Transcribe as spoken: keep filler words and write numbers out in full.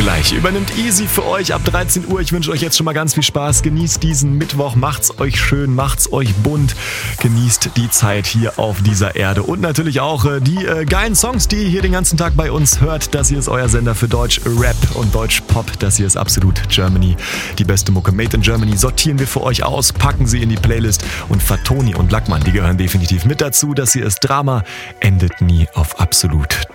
Gleich übernimmt Easy für euch ab dreizehn Uhr. Ich wünsche euch jetzt schon mal ganz viel Spaß. Genießt diesen Mittwoch, macht's euch schön, macht's euch bunt. Genießt die Zeit hier auf dieser Erde und natürlich auch äh, die äh, geilen Songs, die ihr hier den ganzen Tag bei uns hört. Das hier ist euer Sender für Deutsch Rap und Deutsch Pop. Das hier ist absolut Germany. Die beste Mucke made in Germany sortieren wir für euch aus, packen sie in die Playlist und Fatoni und Lackmann, die gehören definitiv mit dazu. Das hier ist Drama, endet nie auf absolut